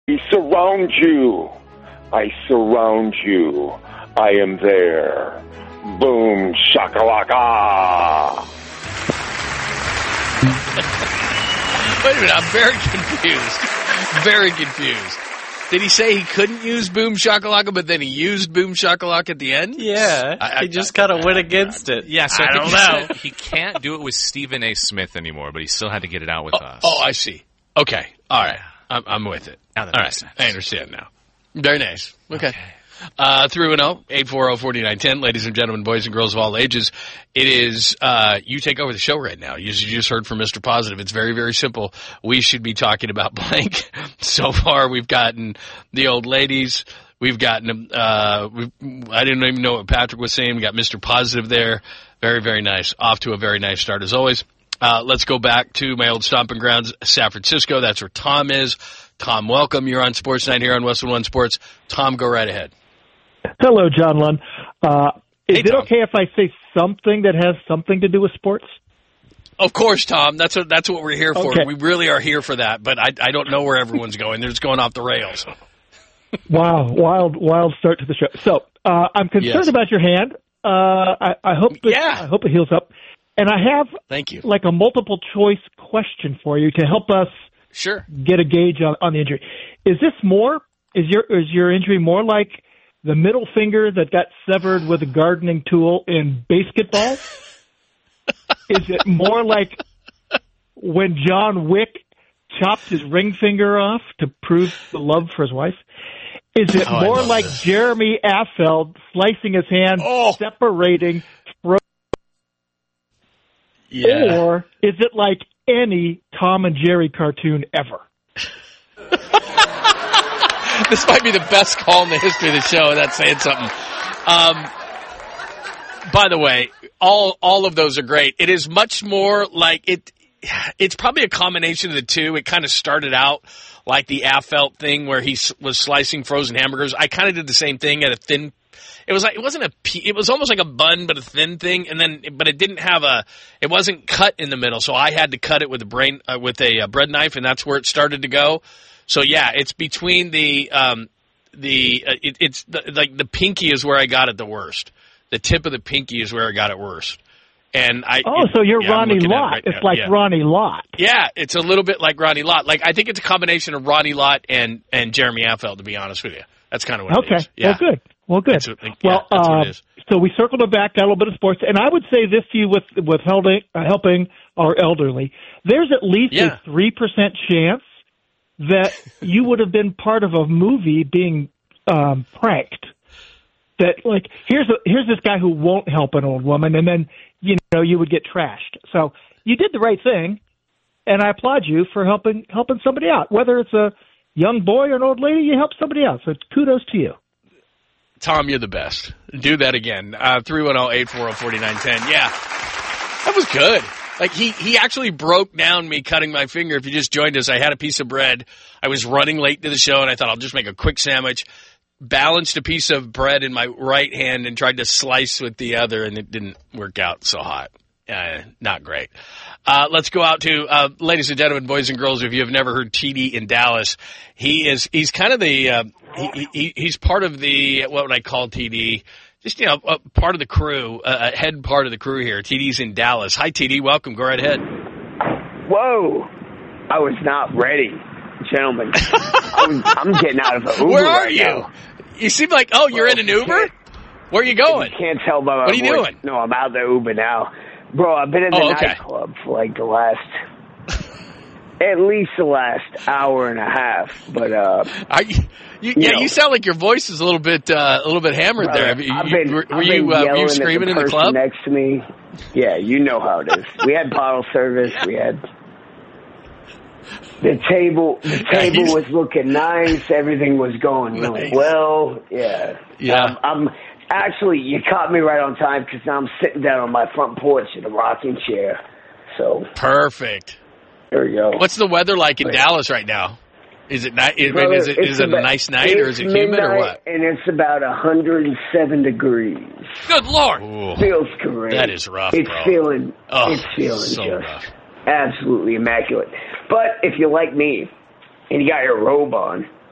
I surround you. I surround you. I am there. Boom, shakalaka. Wait a minute, I'm very confused. Very confused. Did he say he couldn't use Boom Shakalaka, but then he used Boom Shakalaka at the end? Yeah, he just kind of went against it. Yeah, so I don't know. He can't do it with Stephen A. Smith anymore, but he still had to get it out with us. Oh, I see. Okay, all right. I'm with it. Now that All makes right, sense. I understand now. Very nice. Okay. 310-840-4910. Ladies and gentlemen, boys and girls of all ages, it is, you take over the show right now. You just heard from Mr. Positive. It's very, very simple. We should be talking about blank. So far, we've gotten the old ladies. We've gotten, I didn't even know what Patrick was saying. We got Mr. Positive there. Very, very nice. Off to a very nice start as always. Let's go back to my old stomping grounds, San Francisco. That's where Tom is. Tom, welcome. You're on Sports Night here on Westwood One Sports. Tom, go right ahead. Hello, John Lund. Is it Tom. okay if I say something that has something to do with sports? Of course, Tom. That's what we're here for. Okay. We really are here for that, but I don't know where everyone's going. They're just going off the rails. Wow, wild start to the show. So I'm concerned Yes. about your hand. I hope I hope it heals up. And I have Thank you. like a multiple choice question for you to help us Sure. get a gauge on the injury. Is your injury more like the middle finger that got severed with a gardening tool in basketball? Is it more like when John Wick chopped his ring finger off to prove the love for his wife? Is it more like Jeremy Affeldt slicing his hand, separating from? Yeah. Or is it like any Tom and Jerry cartoon ever? This might be the best call in the history of the show, and that's saying something. By the way, all of those are great. It is much more like it's probably a combination of the two. It kind of started out like the Affeldt thing where he was slicing frozen hamburgers. I kind of did the same thing at a thin. It was almost like a bun, but a thin thing, but it didn't have it wasn't cut in the middle, so I had to cut it with a bread knife, and that's where it started to go. So yeah, it's between the pinky is where I got it the worst. The tip of the pinky is where I got it worst. And so you're Ronnie Lott. It's like Ronnie Lott. Yeah, it's a little bit like Ronnie Lott. Like I think it's a combination of Ronnie Lott and Jeremy Affeldt, to be honest with you. That's kind of what it is. Yeah. Well, good. That's what it is. So we circled it back, got a little bit of sports, and I would say this to you with helping our elderly. There's at least a 3% chance that you would have been part of a movie being pranked. That like here's this guy who won't help an old woman, and then you would get trashed. So you did the right thing, and I applaud you for helping somebody out. Whether it's a young boy or an old lady, you help somebody out. So kudos to you. Tom, you're the best. Do that again. 310-840-4910. Yeah, that was good. Like he actually broke down me cutting my finger. If you just joined us, I had a piece of bread. I was running late to the show, and I thought I'll just make a quick sandwich. Balanced a piece of bread in my right hand and tried to slice with the other, and it didn't work out so hot. Not great. Let's go out to, ladies and gentlemen, boys and girls, if you have never heard TD in Dallas, he's kind of the, he's part of the, what would I call TD? Just, part of the crew, head part of the crew here. TD's in Dallas. Hi, TD. Welcome. Go right ahead. Whoa. I was not ready, gentlemen. I'm getting out of an Uber. Where are right you? now. You seem like, you're in an Uber? Where are you going? You can't tell by my What are you voice. doing? No, I'm out of the Uber now. Bro, I've been in the nightclub for like at least the last hour and a half. But you sound like your voice is a little bit hammered there. Were you screaming in the club next to me? Yeah, you know how it is. We had bottle service. Yeah. We had the table. The table was looking nice. Everything was going really well. Yeah. Yeah. Actually, you caught me right on time because now I'm sitting down on my front porch in a rocking chair. So perfect. There we go. What's the weather like in Dallas right now? Is it is it a nice night or is it humid or what? And it's about 107 degrees. Good Lord. Ooh. Feels great. That is rough, It's bro. feeling so just rough. Absolutely immaculate. But if you're like me and you got your robe on,